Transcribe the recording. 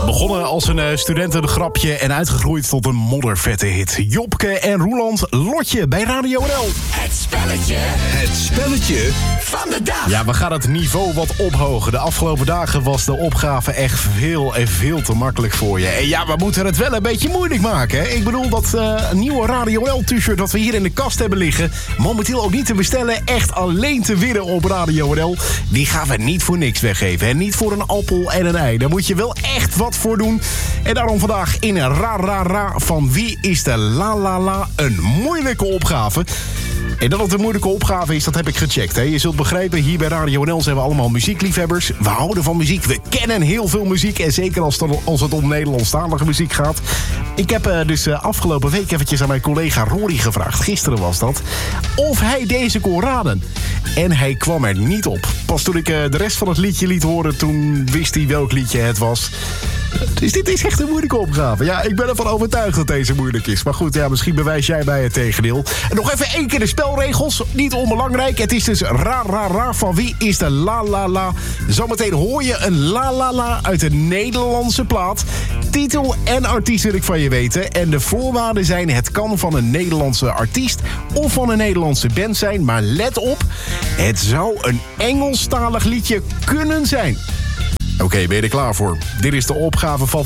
Begonnen als een studentengrapje en uitgegroeid tot een moddervette hit. Jopke en Roeland, Lotje bij Radio NL. Het spelletje van de dag. Ja, we gaan het niveau wat ophogen. De afgelopen dagen was de opgave echt veel te makkelijk voor je. En ja, we moeten het wel een beetje moeilijk maken. Hè? Ik bedoel, dat nieuwe Radio NL t-shirt dat we hier in de kast hebben liggen, momenteel ook niet te bestellen, echt alleen te winnen op Radio NL. Die gaan we niet voor niks weggeven. En niet voor een appel en een ei. Daar moet je wel echt wat voor doen. En daarom vandaag in een ra van Wie is de La een moeilijke opgave. En dat het een moeilijke opgave is, dat heb ik gecheckt. Hè. Je zult begrijpen, hier bij Radio NL zijn we allemaal muziekliefhebbers. We houden van muziek, we kennen heel veel muziek. En zeker als het om Nederlandstalige muziek gaat. Ik heb dus afgelopen week eventjes aan mijn collega Rory gevraagd, gisteren was dat, of hij deze kon raden. En hij kwam er niet op. Pas toen ik de rest van het liedje liet horen, toen wist hij welk liedje het was. Dus dit is echt een moeilijke opgave. Ja, ik ben ervan overtuigd dat deze moeilijk is. Maar goed, ja, misschien bewijs jij mij het tegendeel. En nog even 1 keer de spelregels. Niet onbelangrijk. Het is dus ra van Wie is de La. Zometeen hoor je een la uit een Nederlandse plaat. Titel en artiest wil ik van je weten. En de voorwaarden zijn: het kan van een Nederlandse artiest of van een Nederlandse band zijn. Maar let op, het zou een Engelstalig liedje kunnen zijn. Oké, ben je er klaar voor? Dit is de opgave van